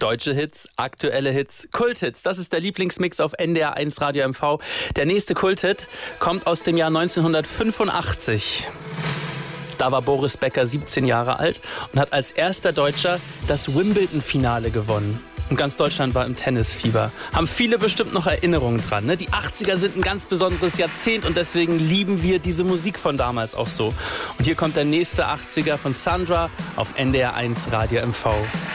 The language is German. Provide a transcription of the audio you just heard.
Deutsche Hits, aktuelle Hits, Kulthits. Das ist der Lieblingsmix auf NDR 1 Radio MV. Der nächste Kulthit kommt aus dem Jahr 1985. Da war Boris Becker 17 Jahre alt und hat als erster Deutscher das Wimbledon-Finale gewonnen. Und ganz Deutschland war im Tennisfieber. Haben viele bestimmt noch Erinnerungen dran. Ne? Die 80er sind ein ganz besonderes Jahrzehnt und deswegen lieben wir diese Musik von damals auch so. Und hier kommt der nächste 80er von Sandra auf NDR 1 Radio MV.